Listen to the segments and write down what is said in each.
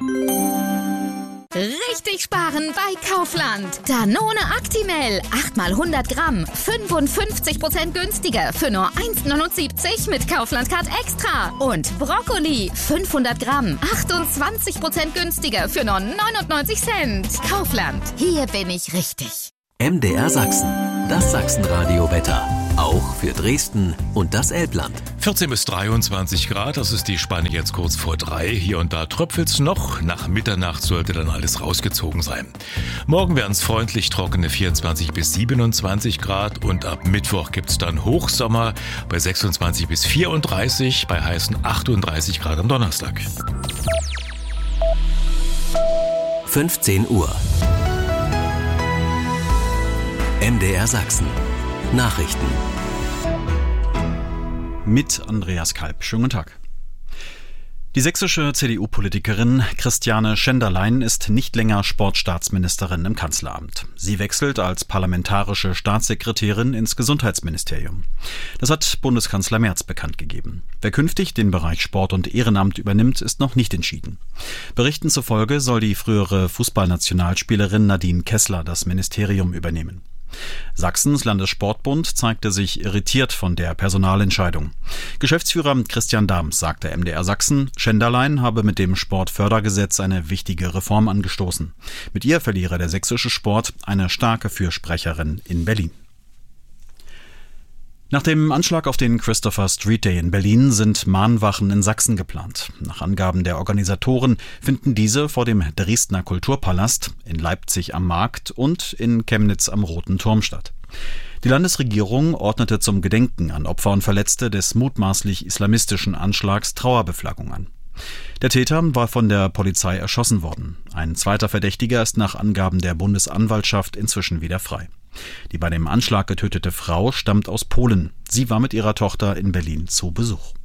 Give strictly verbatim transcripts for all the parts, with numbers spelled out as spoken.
Richtig sparen bei Kaufland. Danone Actimel. acht mal hundert Gramm. fünfundfünfzig Prozent günstiger für nur eins Komma neunundsiebzig mit Kaufland Card Extra. Und Brokkoli. fünfhundert Gramm. achtundzwanzig Prozent günstiger für nur neunundneunzig Cent. Kaufland. Hier bin ich richtig. M D R Sachsen. Das Sachsenradio-Wetter. Auch für Dresden und das Elbland. vierzehn bis dreiundzwanzig Grad, das ist die Spanne jetzt kurz vor drei. Hier und da tröpfelt's noch. Nach Mitternacht sollte dann alles rausgezogen sein. Morgen werden es freundlich trockene vierundzwanzig bis siebenundzwanzig Grad und ab Mittwoch gibt's dann Hochsommer bei sechsundzwanzig bis vierunddreißig, bei heißen achtunddreißig Grad am Donnerstag. fünfzehn Uhr. M D R Sachsen. Nachrichten. Mit Andreas Kalb. Schönen guten Tag. Die sächsische C D U-Politikerin Christiane Schenderlein ist nicht länger Sportstaatsministerin im Kanzleramt. Sie wechselt als parlamentarische Staatssekretärin ins Gesundheitsministerium. Das hat Bundeskanzler Merz bekannt gegeben. Wer künftig den Bereich Sport und Ehrenamt übernimmt, ist noch nicht entschieden. Berichten zufolge soll die frühere Fußballnationalspielerin Nadine Kessler das Ministerium übernehmen. Sachsens Landessportbund zeigte sich irritiert von der Personalentscheidung. Geschäftsführer Christian Dahms sagte M D R Sachsen, Schenderlein habe mit dem Sportfördergesetz eine wichtige Reform angestoßen. Mit ihr verliere der sächsische Sport eine starke Fürsprecherin in Berlin. Nach dem Anschlag auf den Christopher Street Day in Berlin sind Mahnwachen in Sachsen geplant. Nach Angaben der Organisatoren finden diese vor dem Dresdner Kulturpalast, in Leipzig am Markt und in Chemnitz am Roten Turm statt. Die Landesregierung ordnete zum Gedenken an Opfer und Verletzte des mutmaßlich islamistischen Anschlags Trauerbeflaggung an. Der Täter war von der Polizei erschossen worden. Ein zweiter Verdächtiger ist nach Angaben der Bundesanwaltschaft inzwischen wieder frei. Die bei dem Anschlag getötete Frau stammt aus Polen. Sie war mit ihrer Tochter in Berlin zu Besuch.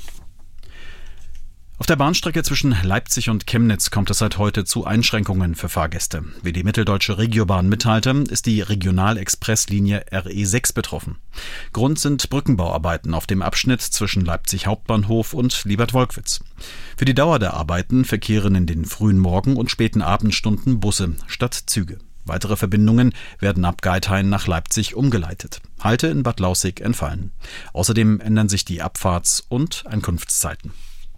Auf der Bahnstrecke zwischen Leipzig und Chemnitz kommt es seit heute zu Einschränkungen für Fahrgäste. Wie die Mitteldeutsche Regiobahn mitteilte, ist die Regionalexpresslinie R E sechs betroffen. Grund sind Brückenbauarbeiten auf dem Abschnitt zwischen Leipzig Hauptbahnhof und Liebert-Wolkwitz. Für die Dauer der Arbeiten verkehren in den frühen Morgen- und späten Abendstunden Busse statt Züge. Weitere Verbindungen werden ab Geithain nach Leipzig umgeleitet. Halte in Bad Lausick entfallen. Außerdem ändern sich die Abfahrts- und Ankunftszeiten.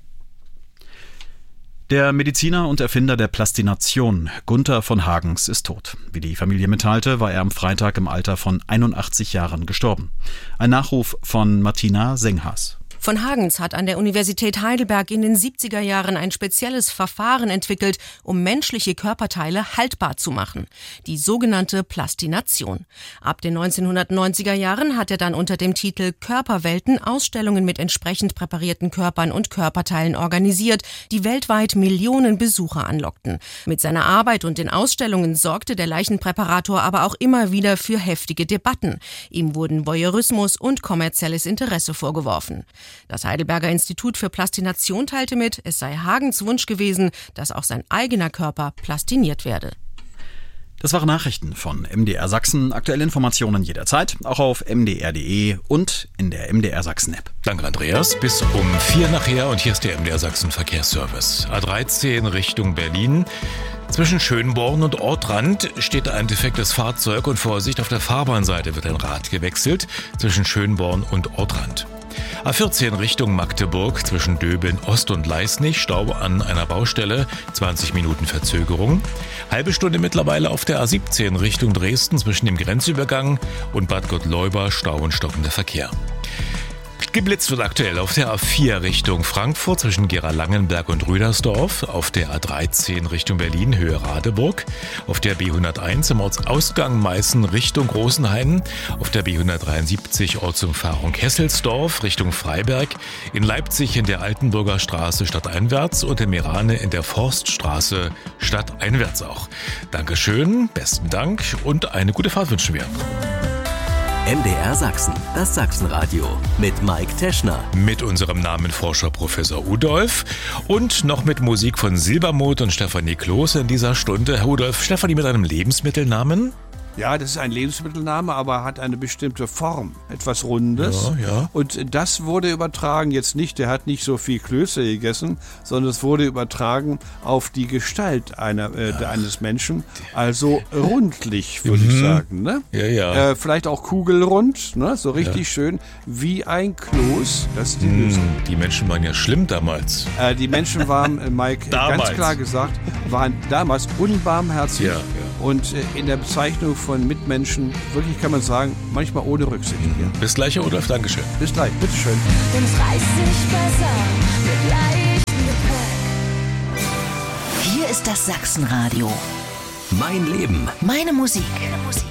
Der Mediziner und Erfinder der Plastination, Gunther von Hagens, ist tot. Wie die Familie mitteilte, war er am Freitag im Alter von einundachtzig Jahren gestorben. Ein Nachruf von Martina Senghaas. Von Hagens hat an der Universität Heidelberg in den siebziger Jahren ein spezielles Verfahren entwickelt, um menschliche Körperteile haltbar zu machen. Die sogenannte Plastination. Ab den neunzehnhundertneunziger Jahren hat er dann unter dem Titel Körperwelten Ausstellungen mit entsprechend präparierten Körpern und Körperteilen organisiert, die weltweit Millionen Besucher anlockten. Mit seiner Arbeit und den Ausstellungen sorgte der Leichenpräparator aber auch immer wieder für heftige Debatten. Ihm wurden Voyeurismus und kommerzielles Interesse vorgeworfen. Das Heidelberger Institut für Plastination teilte mit, es sei Hagens Wunsch gewesen, dass auch sein eigener Körper plastiniert werde. Das waren Nachrichten von M D R Sachsen. Aktuelle Informationen jederzeit, auch auf m d r punkt d e und in der M D R Sachsen App. Danke, Andreas. Bis um vier nachher und hier ist der M D R Sachsen Verkehrsservice. A dreizehn Richtung Berlin. Zwischen Schönborn und Ortrand steht ein defektes Fahrzeug und Vorsicht, auf der Fahrbahnseite wird ein Rad gewechselt zwischen Schönborn und Ortrand. A vierzehn Richtung Magdeburg zwischen Döbeln Ost und Leisnig, Stau an einer Baustelle, zwanzig Minuten Verzögerung. Halbe Stunde mittlerweile auf der A siebzehn Richtung Dresden zwischen dem Grenzübergang und Bad Gottleuba, Stau und stockender Verkehr. Geblitzt wird aktuell auf der A vier Richtung Frankfurt zwischen Gera-Langenberg und Rüdersdorf, auf der A dreizehn Richtung Berlin Höhe Radeburg, auf der B hunderteins im Ortsausgang Meißen Richtung Großenhain, auf der B hundertdreiundsiebzig Ortsumfahrung Hesselsdorf Richtung Freiberg, in Leipzig in der Altenburger Straße stadteinwärts und in Merane in der Forststraße stadteinwärts auch. Dankeschön, besten Dank und eine gute Fahrt wünschen wir. M D R Sachsen, das Sachsenradio mit Mike Teschner. Mit unserem Namenforscher Professor Udolf und noch mit Musik von Silbermond und Stefanie Kloß in dieser Stunde. Herr Udolf, Stefanie mit einem Lebensmittelnamen? Ja, das ist ein Lebensmittelname, aber hat eine bestimmte Form, etwas Rundes. Ja, ja. Und das wurde übertragen, jetzt nicht, der hat nicht so viel Klöße gegessen, sondern es wurde übertragen auf die Gestalt einer, äh, ja. eines Menschen. Also rundlich, würde mhm. ich sagen. Ne? Ja, ja. Äh, vielleicht auch kugelrund, ne? So richtig ja. schön wie ein Kloß. Das ist die mhm. Lösung. Die Menschen waren ja schlimm damals. Äh, die Menschen waren, äh, Mike, ganz klar gesagt, waren damals unbarmherzig. Ja, ja. Und äh, in der Bezeichnung von Mitmenschen, wirklich kann man sagen, manchmal ohne Rücksicht. Mhm. Ja. Bis gleich, Herr Rudolf, Dankeschön. Bis gleich, bitteschön. Uns reißt sich besser mit leichtem Gepäck. Hier ist das Sachsenradio. Mein Leben. Meine Musik. Meine Musik.